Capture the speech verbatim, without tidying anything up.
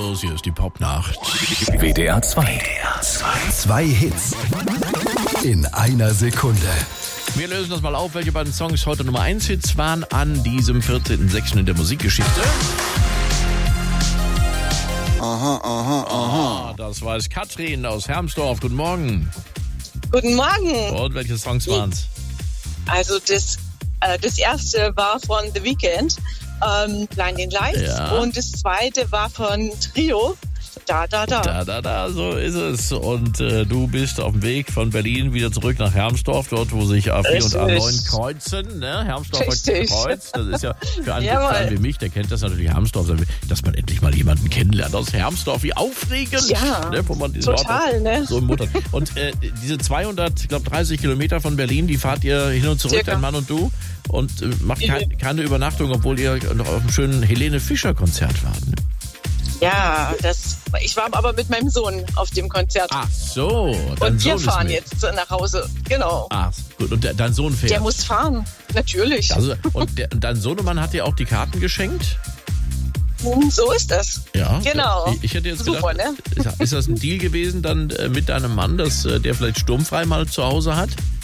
los, hier ist die Popnacht. W D R zwei. Zwei Hits in einer Sekunde. Wir lösen das mal auf, welche beiden Songs heute Nummer eins Hits waren an diesem vierzehnten sechsten in der Musikgeschichte. Aha, aha, aha. Ah, das weiß Katrin aus Hermsdorf. Guten Morgen. Guten Morgen. Und welche Songs waren's? Also das, äh, das erste war von The Weeknd, ähm, Blinding Lights. Ja. Und das zweite war von Trio, Da, da, da. Da, da, da, so ist es. Und äh, du bist auf dem Weg von Berlin wieder zurück nach Hermsdorf, dort wo sich A vier und A neun kreuzen. Ne? Hermsdorfer Richtig. Kreuz, das ist ja für einen, Jawohl. für einen wie mich, der kennt das natürlich, Hermsdorf, dass man endlich mal jemanden kennenlernt aus Hermsdorf. Wie aufregend. Ja, ne? Wo man diese total, Orte ne? so im Mutter. Und äh, diese zweihundert, ich glaube dreißig Kilometer von Berlin, die fahrt ihr hin und zurück, Circa. dein Mann und du, und äh, macht kein, keine Übernachtung, obwohl ihr noch auf einem schönen Helene Fischer Konzert wart. Ne? Ja, das, ich war aber mit meinem Sohn auf dem Konzert. Ach so. Dein und wir Sohn ist fahren mit. jetzt nach Hause. Genau. Ah, gut. Und de- dein Sohn fährt. Der muss fahren. Natürlich. Also, und der, dein Sohnemann hat dir auch die Karten geschenkt? So ist das. Ja. Genau. Ich, ich hätte jetzt Super, gedacht, ne? ist, ist das ein Deal gewesen dann äh, mit deinem Mann, dass äh, der vielleicht sturmfrei mal zu Hause hat?